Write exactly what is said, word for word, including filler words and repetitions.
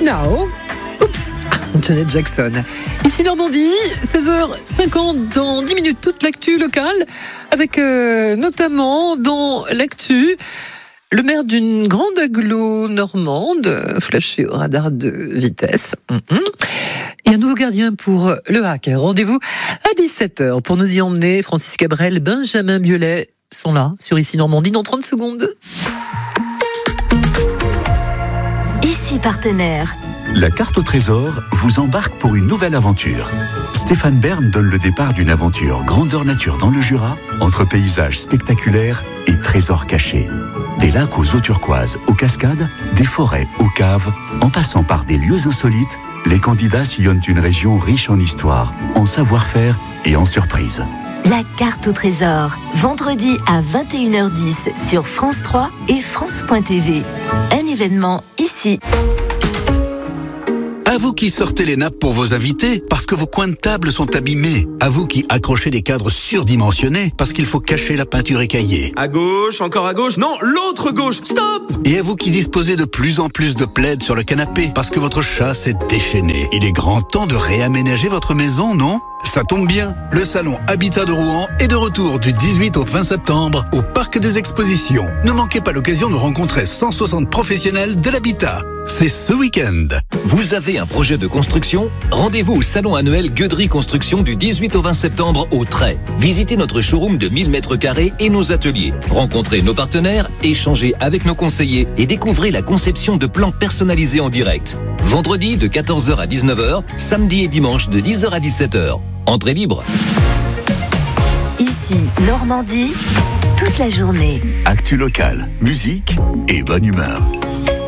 Now. Oups, Janet Jackson. Ici Normandie, seize heures cinquante, dans dix minutes, toute l'actu locale, avec euh, notamment dans l'actu, le maire d'une grande agglo normande, flashé au radar de vitesse. Mm-hmm. Et un nouveau gardien pour le hack. Rendez-vous à dix-sept heures pour nous y emmener. Francis Cabrel, Benjamin Biolay sont là, sur Ici Normandie, dans trente secondes. Ici Partenaire. La carte au trésor vous embarque pour une nouvelle aventure. Stéphane Bern donne le départ d'une aventure grandeur nature dans le Jura, entre paysages spectaculaires et trésors cachés. Des lacs aux eaux turquoises, aux cascades, des forêts aux caves, en passant par des lieux insolites, les candidats sillonnent une région riche en histoire, en savoir-faire et en surprises. La carte au trésor, vendredi à vingt et une heures dix sur France trois et France point T V. Un événement ici. À vous qui sortez les nappes pour vos invités, parce que vos coins de table sont abîmés. À vous qui accrochez des cadres surdimensionnés, parce qu'il faut cacher la peinture écaillée. À gauche, encore à gauche, non, l'autre gauche, stop! Et à vous qui disposez de plus en plus de plaids sur le canapé, parce que votre chat s'est déchaîné. Il est grand temps de réaménager votre maison, non? Ça tombe bien, le salon Habitat de Rouen est de retour du dix-huit au vingt septembre au Parc des Expositions. Ne manquez pas l'occasion de rencontrer cent soixante professionnels de l'habitat. C'est ce week-end. Vous avez un projet de construction? Rendez-vous au salon annuel Gueuderie Construction du dix-huit au vingt septembre au Trait. Visitez notre showroom de mille mètres carrés et nos ateliers. Rencontrez nos partenaires, échangez avec nos conseillers et découvrez la conception de plans personnalisés en direct. Vendredi de quatorze heures à dix-neuf heures, samedi et dimanche de dix heures à dix-sept heures. Entrée libre. Ici Normandie, toute la journée. Actu locale, musique et bonne humeur.